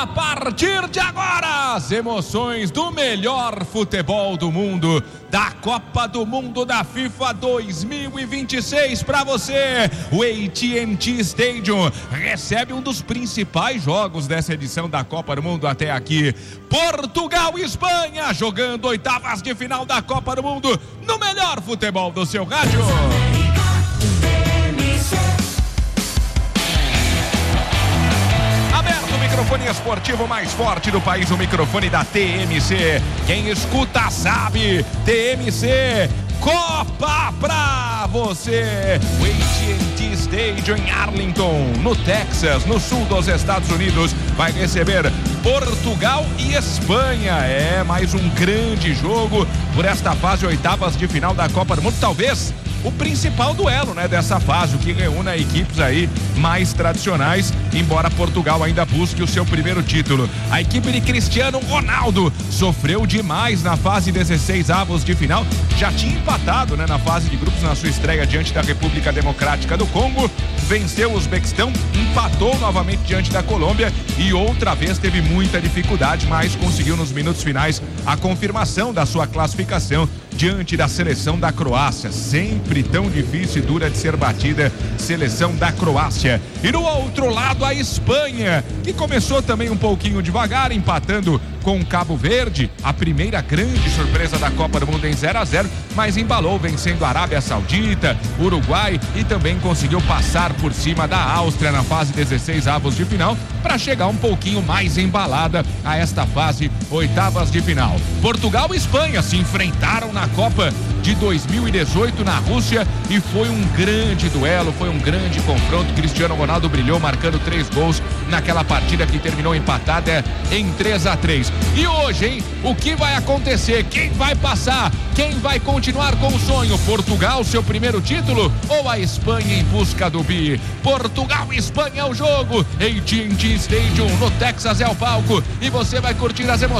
A partir de agora, as emoções do melhor futebol do mundo, da Copa do Mundo da FIFA 2026 para você. O AT&T Stadium recebe um dos principais jogos dessa edição da Copa do Mundo até aqui. Portugal e Espanha jogando oitavas de final da Copa do Mundo no melhor futebol do seu rádio. O microfone esportivo mais forte do país, o microfone da TMC. Quem escuta sabe, TMC, Copa pra você. O AT&T Stadium em Arlington, no Texas, no sul dos Estados Unidos, vai receber Portugal e Espanha. É mais um grande jogo por esta fase, oitavas de final da Copa do Mundo. Talvez o principal duelo, né, dessa fase, o que reúne equipes aí mais tradicionais, embora Portugal ainda busque o seu primeiro título. A equipe de Cristiano Ronaldo sofreu demais na fase 16 avos de final, já tinha empatado, né, na fase de grupos na sua estreia diante da República Democrática do Congo, venceu o Uzbequistão, empatou novamente diante da Colômbia e outra vez teve muita dificuldade, mas conseguiu nos minutos finais a confirmação da sua classificação diante da seleção da Croácia, sempre tão difícil e dura de ser batida, seleção da Croácia. E do outro lado a Espanha, que começou também um pouquinho devagar, empatando com Cabo Verde, a primeira grande surpresa da Copa do Mundo em 0-0, mas embalou vencendo a Arábia Saudita, Uruguai e também conseguiu passar por cima da Áustria na fase 16 avos de final, para chegar um pouquinho mais embalada a esta fase, oitavas de final. Portugal e Espanha se enfrentaram na Copa de 2018 na Rússia e foi um grande duelo, foi um grande confronto. Cristiano Ronaldo brilhou marcando 3 gols naquela partida que terminou empatada em 3-3. E hoje, hein, o que vai acontecer? Quem vai passar? Quem vai continuar com o sonho? Portugal, seu primeiro título, ou a Espanha em busca do bi? Portugal e Espanha é o jogo. AT&T Stadium no Texas é o palco e você vai curtir as emoções